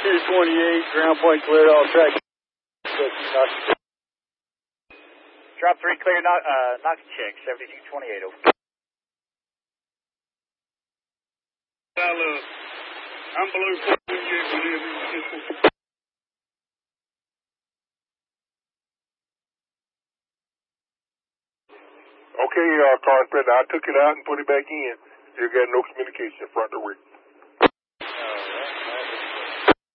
228, ground point clear, all track. Drop 3 clear, knock check, 7228, over. I'm below 428. Okay, Carl Spencer, I took it out and put it back in. Still got no communication front to rear.